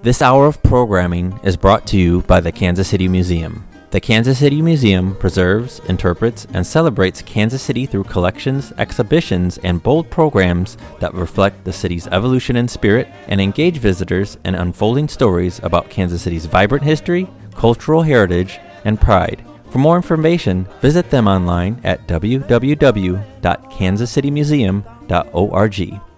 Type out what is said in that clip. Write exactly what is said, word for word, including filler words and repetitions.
This hour of programming is brought to you by the Kansas City Museum. The Kansas City Museum preserves, interprets, and celebrates Kansas City through collections, exhibitions, and bold programs that reflect the city's evolution and spirit and engage visitors in unfolding stories about Kansas City's vibrant history, cultural heritage, and pride. For more information, visit them online at w w w dot kansas city museum dot org.